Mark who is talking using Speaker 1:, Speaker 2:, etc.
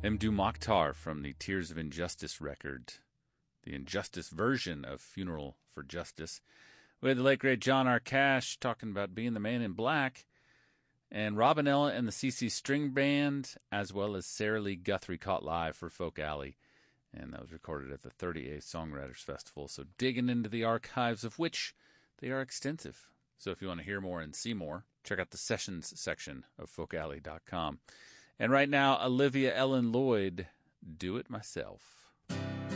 Speaker 1: Mdou Mokhtar from the Tears of Injustice record, the Injustice version of Funeral for Justice. We had the late, great John R. Cash talking about being the man in black, and Robin Ella and the CC String Band, as well as Sarah Lee Guthrie caught live for Folk Alley, and that was recorded at the 38th Songwriters Festival, so digging into the archives, of which they are extensive. So if you want to hear more and see more, check out the sessions section of folkalley.com. And right now, Olivia Ellen Lloyd, Do It Myself.